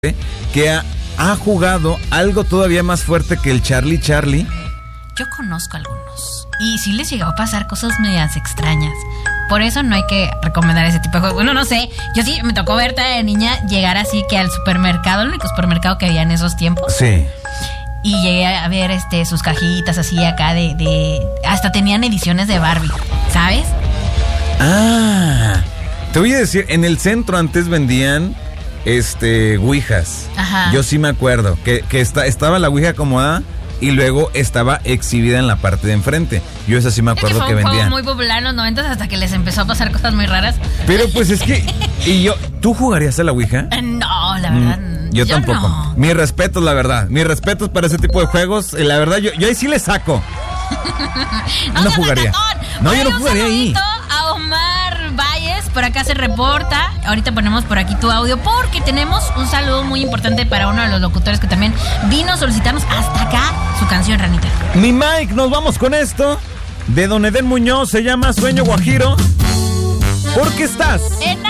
que ha jugado algo todavía más fuerte que el Charlie Charlie. Yo conozco algunos y sí les llegó a pasar cosas medias extrañas. Por eso no hay que recomendar ese tipo de juegos. Bueno, no sé, yo sí me tocó verte de niña llegar así que al supermercado, el único supermercado que había en esos tiempos. Sí. Y llegué a ver sus cajitas así acá de hasta tenían ediciones de Barbie, ¿sabes? Ah, te voy a decir, en el centro antes vendían ouijas. Ajá. Yo sí me acuerdo que estaba la ouija acomodada y luego estaba exhibida en la parte de enfrente. Yo esa sí me acuerdo que vendían. Fue un juego muy popular en los 90 hasta que les empezó a pasar cosas muy raras. Pero pues es que ¿tú jugarías a la ouija? No, la verdad. Yo tampoco. No. Mis respetos, la verdad. Mis respetos para ese tipo de juegos. La verdad, yo ahí sí le saco. No jugaría. No, yo no jugaría ahí. A Omar Valles, por acá se reporta. Ahorita ponemos por aquí tu audio porque tenemos un saludo muy importante para uno de los locutores que también vino a solicitarnos hasta acá su canción, Ranita. Mi Mike, nos vamos con esto de Don Edén Muñoz, se llama Sueño Guajiro. ¿Por qué estás? En